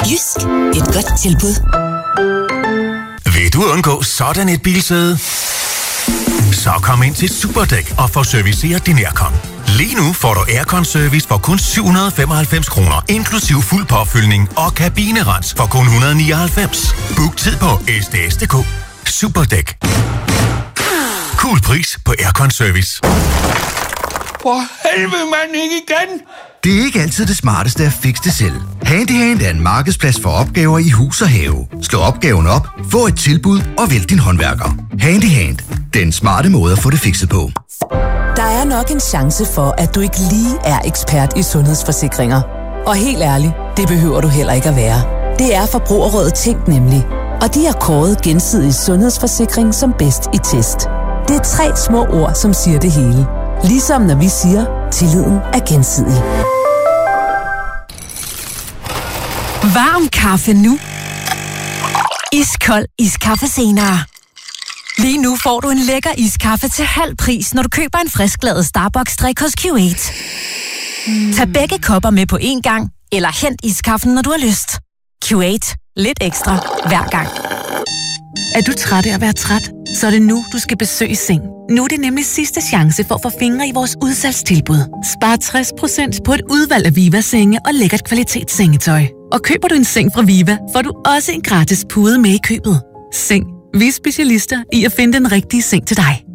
Jysk. Et godt tilbud. Vil du undgå sådan et bilsæde? Så kom ind til Superdæk og få serviceret din aircon. Lige nu får du aircon-service for kun 795 kroner, inklusiv fuld påfyldning og kabinerens for kun 199. Book tid på sds.dk. Superdæk. Cool pris på aircon-service. For helvede, mand, ikke igen! Det er ikke altid det smarteste at fikse det selv. Handyhand er en markedsplads for opgaver i hus og have. Slå opgaven op, få et tilbud og vælg din håndværker. Handyhand. Den smarte måde at få det fikset på. Der er nok en chance for, at du ikke lige er ekspert i sundhedsforsikringer. Og helt ærligt, det behøver du heller ikke at være. Det er Forbrugerrådet Tænk nemlig. Og de har kåret gensidig sundhedsforsikring som bedst i test. Det er 3 små ord, som siger det hele. Ligesom når vi siger, tilliden er gensidig. Varm kaffe nu. Iskold iskaffe senere. Lige nu får du en lækker iskaffe til halv pris, når du køber en frisklavet Starbucks-drik hos Q8. Tag begge kopper med på én gang, eller hent iskaffen, når du har lyst. Q8. Lidt ekstra hver gang. Er du træt af at være træt? Så er det nu, du skal besøge Seng. Nu er det nemlig sidste chance for at få fingre i vores udsalgstilbud. Spar 60% på et udvalg af Viva-senge og lækkert kvalitetssengetøj. Og køber du en seng fra Viva, får du også en gratis pude med i købet. Seng. Vi er specialister i at finde den rigtige seng til dig.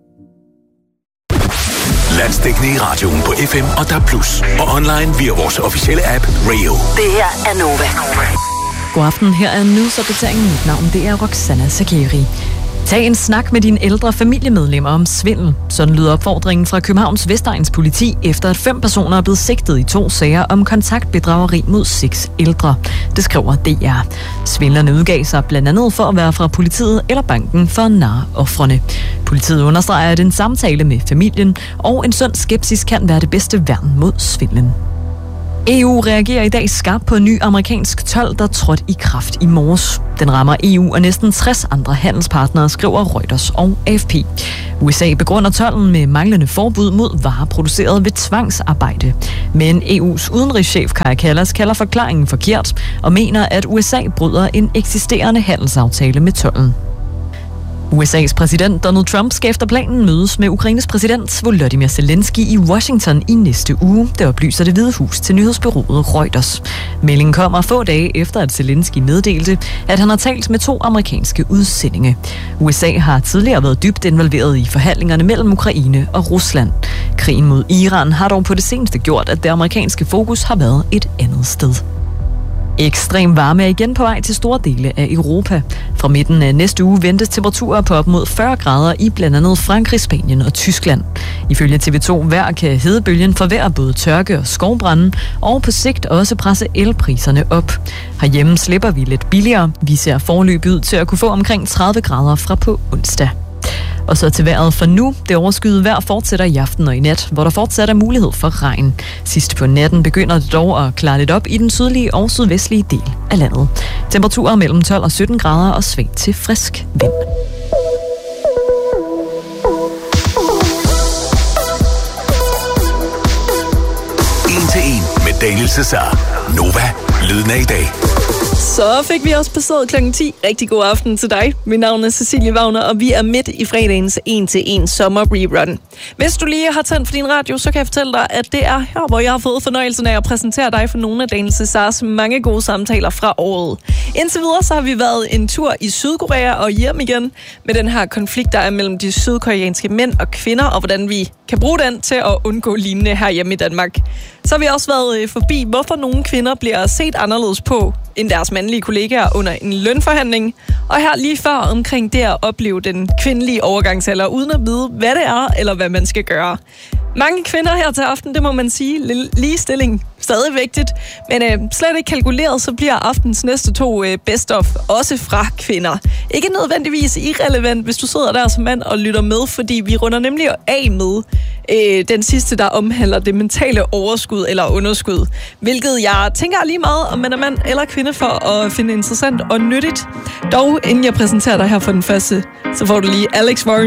Landsdækkende i radioen på FM og DAB+. Og online via vores officielle app Radio. Det her er Nova. God aften, her er nyhedsopdateringen. Mit navn det er Roxanna Sakeri. Tag en snak med dine ældre familiemedlemmer om svindel. Sådan lyder opfordringen fra Københavns Vestegns politi, efter at 5 personer er blevet sigtet i 2 sager om kontaktbedrageri mod 6 ældre. Det skriver DR. Svindlerne udgav sig blandt andet for at være fra politiet eller banken for at narre ofrene. Politiet understreger, at en samtale med familien og en sund skepsis kan være det bedste værn mod svindlen. EU reagerer i dag skarpt på en ny amerikansk told, der trådte i kraft i morges. Den rammer EU og næsten 60 andre handelspartnere, skriver Reuters og AFP. USA begrunder tolden med manglende forbud mod varer produceret ved tvangsarbejde. Men EU's udenrigschef Kaja Kallas kalder forklaringen forkert og mener, at USA bryder en eksisterende handelsaftale med tolden. USA's præsident Donald Trump skal efter planen mødes med Ukraines præsident Volodymyr Zelensky i Washington i næste uge. Det oplyser Det Hvide Hus til nyhedsbureauet Reuters. Meldingen kommer få dage efter, at Zelensky meddelte, at han har talt med 2 amerikanske udsendinge. USA har tidligere været dybt involveret i forhandlingerne mellem Ukraine og Rusland. Krigen mod Iran har dog på det seneste gjort, at det amerikanske fokus har været et andet sted. Ekstrem varme er igen på vej til store dele af Europa. Fra midten af næste uge ventes temperaturer på op mod 40 grader i blandt andet Frankrig, Spanien og Tyskland. Ifølge TV2 Vejr kan hedebølgen forværre både tørke og skovbranden, og på sigt også presse elpriserne op. Herhjemme slipper vi lidt billigere. Vi ser foreløbig ud til at kunne få omkring 30 grader fra på onsdag. Og så til vejret for nu. Det overskyede vejr fortsætter i aften og i nat, hvor der fortsat er mulighed for regn. Sidst på natten begynder det dog at klare lidt op i den sydlige og sydvestlige del af landet. Temperaturer mellem 12 og 17 grader og sving til frisk vind. En til en med Daniel Cesar. Nova, lyden af i dag. Så fik vi også passeret kl. 10. Rigtig god aften til dig. Mit navn er Cecilie Wagner, og vi er midt i fredagens 1-til-1 sommer rerun. Hvis du lige har tændt for din radio, så kan jeg fortælle dig, at det er her, hvor jeg har fået fornøjelsen af at præsentere dig for nogle af Daniel Cesars mange gode samtaler fra året. Indtil videre så har vi været en tur i Sydkorea og hjem igen med den her konflikt, der er mellem de sydkoreanske mænd og kvinder, og hvordan vi kan bruge den til at undgå lignende her hjemme i Danmark. Så har vi også været forbi, hvorfor nogle kvinder bliver set anderledes på end deres mandlige kollegaer under en lønforhandling. Og her lige før omkring det at opleve den kvindelige overgangsalder, uden at vide, hvad det er, eller hvad man skal gøre. Mange kvinder her til aften, det må man sige. Ligestilling, stadig vigtigt. Men slet ikke kalkuleret, så bliver aftens næste 2 best of også fra kvinder. Ikke nødvendigvis irrelevant, hvis du sidder der som mand og lytter med, fordi vi runder nemlig af med den sidste, der omhandler det mentale overskud eller underskud. Hvilket jeg tænker lige meget, om man er mand eller kvinde, for at finde interessant og nyttigt. Dog, inden jeg præsenterer dig her for den første, så får du lige Alex Warren